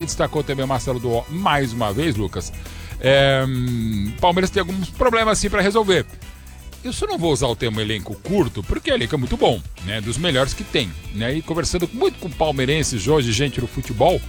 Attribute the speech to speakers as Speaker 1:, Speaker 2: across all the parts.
Speaker 1: destacou também o Marcelo Duó mais uma vez, Lucas, Palmeiras tem alguns problemas assim para resolver. Eu só não vou usar o termo elenco curto, porque o elenco é muito bom, né? Dos melhores que tem, né? E conversando muito com palmeirenses hoje, gente do futebol,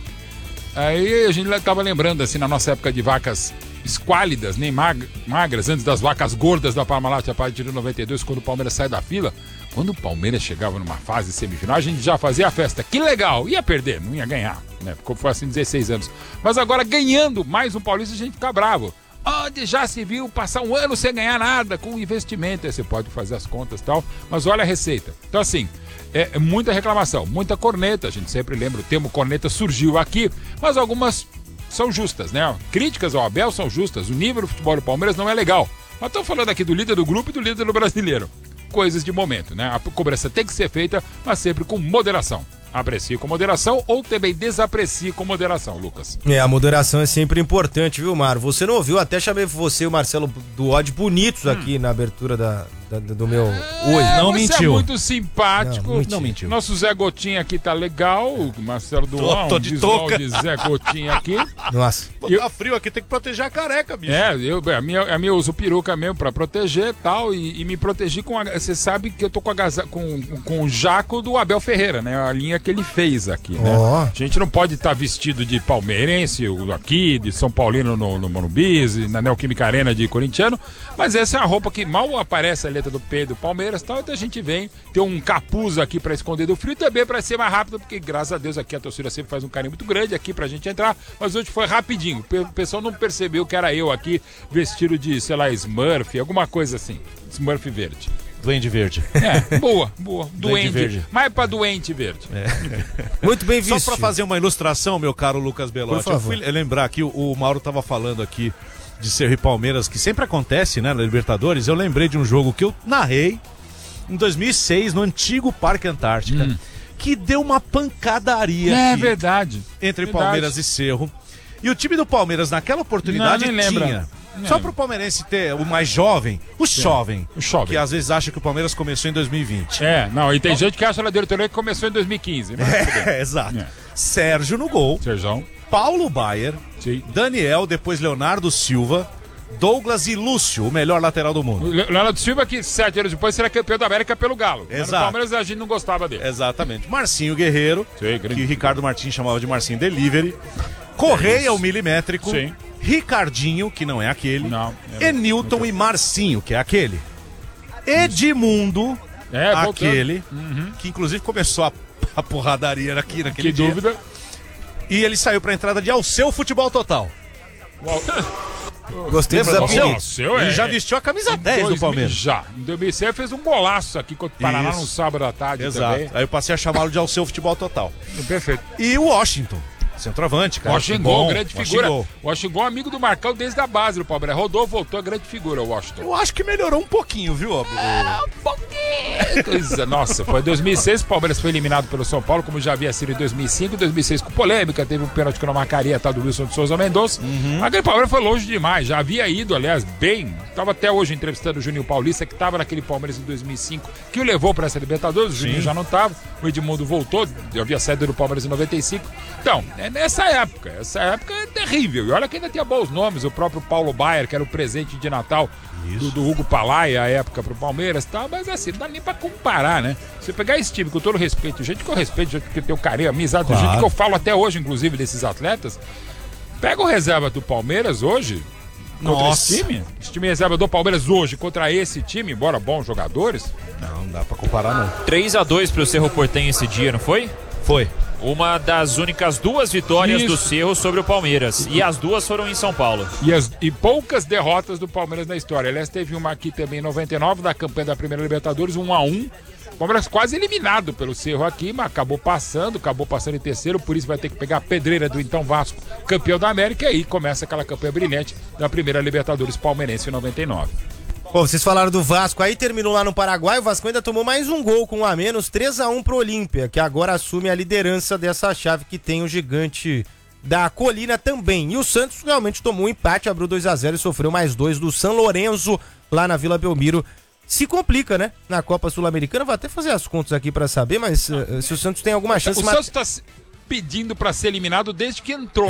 Speaker 1: aí a gente tava lembrando, assim, na nossa época de vacas esquálidas, nem magras, antes das vacas gordas da Parmalat, a partir de 92, quando o Palmeiras sai da fila. Quando o Palmeiras chegava numa fase semifinal, a gente já fazia a festa. Que legal! Ia perder, não ia ganhar, né? Foi assim 16 anos. Mas agora, ganhando mais um Paulista, a gente fica bravo. Onde já se viu passar um ano sem ganhar nada com investimento. Aí você pode fazer as contas e tal, mas olha a receita. Então, assim, é muita reclamação, muita corneta. A gente sempre lembra, o termo corneta surgiu aqui, mas algumas são justas, né? Críticas ao Abel são justas. O nível do futebol do Palmeiras não é legal. Mas estamos falando aqui do líder do grupo e do líder do brasileiro. Coisas de momento, né? A cobrança tem que ser feita, mas sempre com moderação. Aprecie com moderação ou também desaprecie com moderação, Lucas.
Speaker 2: A moderação é sempre importante, viu, Mário? Você não ouviu, até chamei você e o Marcelo Duó de bonitos aqui na abertura do meu hoje.
Speaker 1: Não mentiu. É muito simpático.
Speaker 2: Não mentiu.
Speaker 1: Nosso Zé Gotinha aqui tá legal, o Marcelo Duó,
Speaker 3: tô de touca.
Speaker 1: de Zé Gotinha aqui.
Speaker 2: Nossa.
Speaker 3: Tá frio aqui, tem que proteger a careca, bicho.
Speaker 1: A minha uso peruca mesmo pra proteger tal, e me protegi com você sabe que eu tô com o jaco do Abel Ferreira, né? A linha que ele fez aqui, né? A gente não pode estar vestido de palmeirense aqui, de São Paulino no Morumbi, na Neoquímica Arena de corintiano, mas essa é a roupa que mal aparece a letra do P do Palmeiras e tal, então a gente vem ter um capuz aqui pra esconder do frio, também pra ser mais rápido, porque graças a Deus aqui a torcida sempre faz um carinho muito grande aqui pra gente entrar, mas hoje foi rapidinho, o pessoal não percebeu que era eu aqui vestido de, sei lá, Smurf, alguma coisa assim, Smurf verde.
Speaker 3: Duende verde.
Speaker 1: Boa. Doente
Speaker 3: verde.
Speaker 1: Mais pra doente verde.
Speaker 2: Muito bem visto.
Speaker 3: Só pra fazer uma ilustração, meu caro Lucas Belotti, eu fui lembrar que o Mauro tava falando aqui de Cerro e Palmeiras, que sempre acontece, né, na Libertadores. Eu lembrei de um jogo que eu narrei em 2006, no antigo Parque Antártica, que deu uma pancadaria aqui,
Speaker 1: verdade.
Speaker 3: Entre Palmeiras e Cerro. E o time do Palmeiras, naquela oportunidade, tinha... Só pro palmeirense ter o mais jovem, o jovem, que às vezes acha que o Palmeiras começou em 2020.
Speaker 1: E tem gente que acha na diretoria que começou em 2015.
Speaker 3: Exato. Sérgio no gol,
Speaker 1: Sérgio.
Speaker 3: Paulo Baier, Daniel, depois Leonardo Silva, Douglas e Lúcio, o melhor lateral do mundo.
Speaker 1: Leonardo Silva, que 7 anos depois será campeão da América pelo Galo.
Speaker 3: Exato.
Speaker 1: No Palmeiras a gente não gostava dele.
Speaker 3: Exatamente. Marcinho Guerreiro, que Ricardo Martins chamava de Marcinho Delivery. Correia, o milimétrico.
Speaker 1: Sim.
Speaker 3: Ricardinho, que não é aquele.
Speaker 1: Não.
Speaker 3: Enilton e Marcinho, que é aquele. Edmundo, aquele. Que inclusive começou a porradaria aqui naquele dia. Que dúvida. E ele saiu pra entrada de Alceu Futebol Total.
Speaker 2: Gostei dos apelidos.
Speaker 3: Ele já vestiu a camisa 10 do Palmeiras.
Speaker 1: Já. Em 2006 fez um golaço aqui contra o Paraná no sábado à tarde.
Speaker 3: Exato.
Speaker 1: Também.
Speaker 3: Aí eu passei a chamá-lo de Alceu Futebol Total.
Speaker 1: Perfeito.
Speaker 3: E o Washington. Centroavante, cara.
Speaker 1: Washington, grande figura. Washington, amigo do Marcão desde a base do Palmeiras. Rodou, voltou, grande figura, o Washington.
Speaker 3: Eu acho que melhorou um pouquinho, viu?
Speaker 1: Um pouquinho. Coisa, nossa, foi em 2006, o Palmeiras foi eliminado pelo São Paulo, como já havia sido em 2005. Em 2006 com polêmica, teve um pênalti que não marcaria, tal, do Wilson de Souza Mendonça. Aquele Palmeiras foi longe demais, já havia ido, aliás, bem. Estava até hoje entrevistando o Juninho Paulista, que estava naquele Palmeiras em 2005, que o levou para essa Libertadores. O Juninho já não estava, o Edmundo voltou, eu havia saído do Palmeiras em 95. Então, nessa época é terrível. E olha que ainda tinha bons nomes, o próprio Paulo Baier, que era o presente de Natal do Hugo Palaia, a época pro Palmeiras e tal, mas assim, não dá nem pra comparar, né? Você pegar esse time com todo respeito, gente que eu respeito, gente que tem o carinho, amizade, claro. Gente que eu falo até hoje, inclusive, desses atletas, pega o reserva do Palmeiras hoje, contra esse time reserva do Palmeiras hoje, contra esse time, embora bons jogadores.
Speaker 3: Não dá pra comparar, não.
Speaker 4: 3-2 pro Cerro Porteño esse dia, não foi?
Speaker 3: Foi.
Speaker 4: Uma das únicas 2 vitórias do Cerro sobre o Palmeiras. E as 2 foram em São Paulo.
Speaker 1: E poucas derrotas do Palmeiras na história. Aliás, teve uma aqui também em 99, da campanha da primeira Libertadores, 1-1. O Palmeiras quase eliminado pelo Cerro aqui, mas acabou passando em terceiro, por isso vai ter que pegar a pedreira do então Vasco, campeão da América, e aí começa aquela campanha brilhante da primeira Libertadores palmeirense em 99.
Speaker 2: Pô, vocês falaram do Vasco, aí terminou lá no Paraguai, o Vasco ainda tomou mais um gol com um a menos, 3-1 pro Olímpia, que agora assume a liderança dessa chave que tem o gigante da Colina também. E o Santos realmente tomou um empate, abriu 2-0 e sofreu mais 2 do São Lourenço lá na Vila Belmiro. Se complica, né? Na Copa Sul-Americana, vou até fazer as contas aqui pra saber, mas se o Santos tem alguma chance...
Speaker 1: O Santos tá pedindo pra ser eliminado desde que entrou.